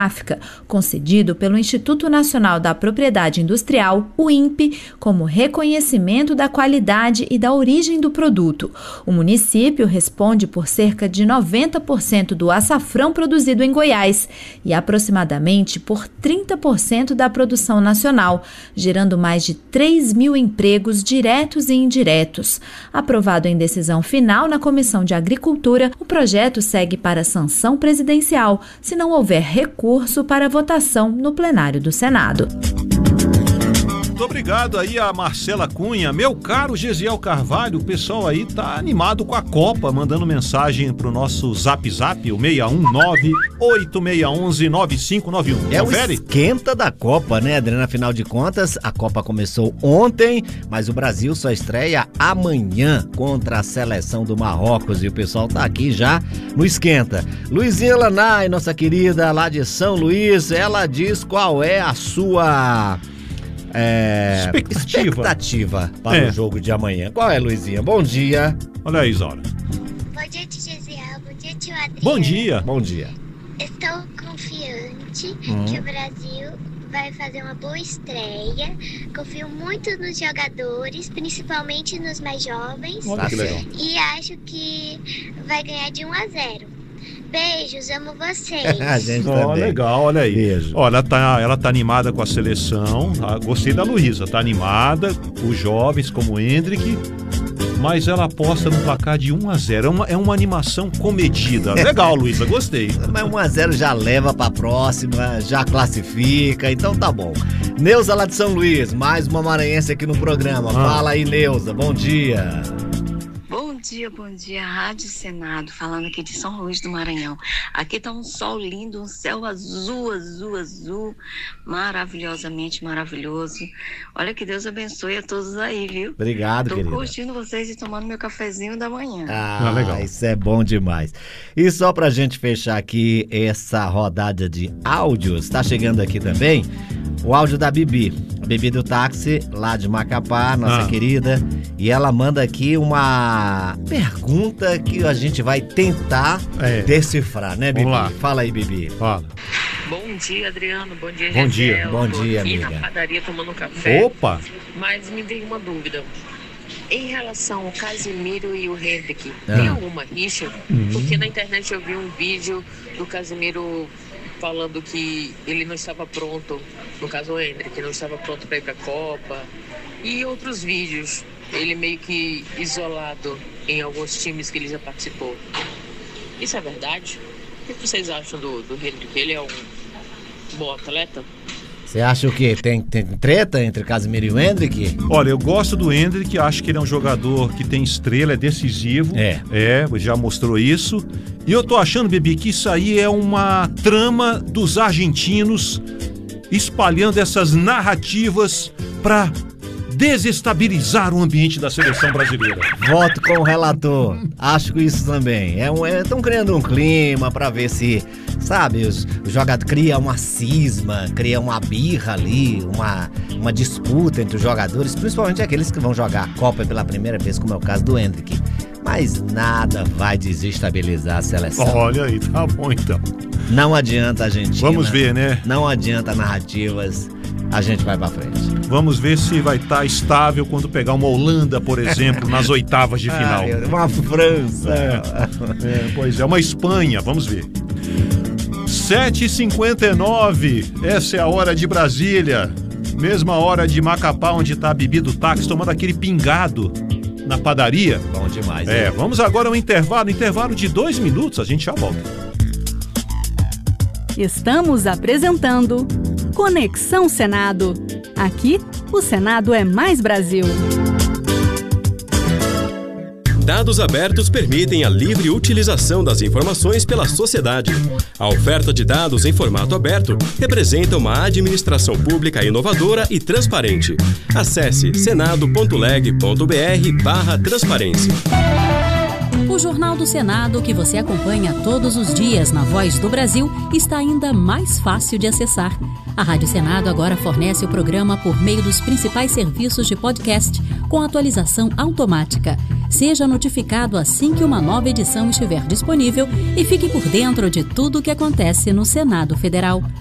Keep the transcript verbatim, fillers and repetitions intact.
África, concedido pelo Instituto Nacional da Propriedade Industrial, o I N P, como reconhecimento da qualidade e da origem do produto. O município responde por cerca de noventa por cento do açafrão produzido em Goiás e aproximadamente por trinta por cento da produção nacional, gerando mais de três mil empregos diretos e indiretos. Aprovado em decisão final na Comissão de Agricultura, o projeto segue para sanção presidencial, se não houver recurso para votação no plenário do Senado. Muito obrigado aí a Marcela Cunha. Meu caro Gesiel Carvalho, o pessoal aí tá animado com a Copa, mandando mensagem pro nosso Zap Zap, o seis um nove, oito seis um, nove cinco nove um. É Confere? o esquenta da Copa, né, Adriana? Afinal de contas, a Copa começou ontem, mas o Brasil só estreia amanhã contra a seleção do Marrocos e o pessoal tá aqui já no esquenta. Luizinha Lanai, nossa querida lá de São Luís, ela diz qual é a sua... É, expectativa. expectativa para é. o jogo de amanhã. Qual é, Luizinha? Bom dia. Olha aí, Isaura. Bom dia, tio Gesiel. Bom dia, tio Adriano. Bom dia. Bom dia. Estou confiante hum. que o Brasil vai fazer uma boa estreia. Confio muito nos jogadores, principalmente nos mais jovens. Olha que legal. E acho que vai ganhar de um a zero. Beijos, amo vocês. A gente oh, também. Legal, olha aí. Beijo. Olha, ela tá, ela tá animada com a seleção. Ah, gostei da Luísa, tá animada. Os jovens como o Hendrick. Mas ela aposta no placar de um a zero. É uma, é uma animação comedida. Legal, Luísa, gostei. Mas um a zero já leva pra próxima, já classifica, então tá bom. Neuza lá de São Luís, mais uma maranhense aqui no programa. Ah. Fala aí, Neuza, bom dia. Bom dia, bom dia, Rádio Senado, falando aqui de São Luís do Maranhão. Aqui tá um sol lindo, um céu azul, azul, azul, maravilhosamente maravilhoso. Olha, que Deus abençoe a todos aí, viu? Obrigado, Tô querida. Tô curtindo vocês e tomando meu cafezinho da manhã. Ah, ah, legal. Isso é bom demais. E só pra gente fechar aqui essa rodada de áudios, tá chegando aqui também o áudio da Bibi, a Bibi do táxi, lá de Macapá, nossa ah. querida, e ela manda aqui uma pergunta que a gente vai tentar é. decifrar, né, Bibi? Vamos lá. Fala aí, Bibi. Fala. Bom dia, Adriano, bom dia, Bom dia, Gisele. bom Tô dia, aqui amiga. na padaria tomando café. Opa! Mas me veio uma dúvida. Em relação ao Casimiro e o Hendrick, ah. tem alguma rixa? Uhum. Porque na internet eu vi um vídeo do Casimiro falando que ele não estava pronto, no caso o Hendrick, não estava pronto para ir para a Copa, e outros vídeos, ele meio que isolado em alguns times que ele já participou. Isso é verdade? O que vocês acham do, do Hendrick? Ele é um bom atleta? Você acha o quê? Tem, tem treta entre Casimiro e o Hendrick? Olha, eu gosto do Hendrick, acho que ele é um jogador que tem estrela, é decisivo. É. É, já mostrou isso. E eu tô achando, Bibi, que isso aí é uma trama dos argentinos espalhando essas narrativas pra desestabilizar o ambiente da seleção brasileira. Voto com o relator. Acho que isso também. É um, estão criando um clima pra ver se, sabe, os, os jogadores cria uma cisma, cria uma birra ali, uma, uma disputa entre os jogadores, principalmente aqueles que vão jogar a Copa pela primeira vez, como é o caso do Hendrick. Mas nada vai desestabilizar a seleção. Olha aí, tá bom então. Não adianta a Argentina. Vamos ver, né? Não adianta narrativas. A gente vai pra frente. Vamos ver se vai estar estável quando pegar uma Holanda, por exemplo, nas oitavas de final. Ah, uma França. É, é, pois é, uma Espanha, vamos ver. sete e cinquenta e nove, essa é a hora de Brasília. Mesma hora de Macapá, onde tá a Bibi do táxi, tomando aquele pingado na padaria. Bom demais. É, hein? vamos agora ao intervalo, intervalo de dois minutos, a gente já volta. Estamos apresentando Conexão Senado. Aqui, o Senado é mais Brasil. Dados abertos permitem a livre utilização das informações pela sociedade. A oferta de dados em formato aberto representa uma administração pública inovadora e transparente. Acesse senado ponto leg ponto br barra transparência. O Jornal do Senado, que você acompanha todos os dias na Voz do Brasil, está ainda mais fácil de acessar. A Rádio Senado agora fornece o programa por meio dos principais serviços de podcast, com atualização automática. Seja notificado assim que uma nova edição estiver disponível e fique por dentro de tudo o que acontece no Senado Federal.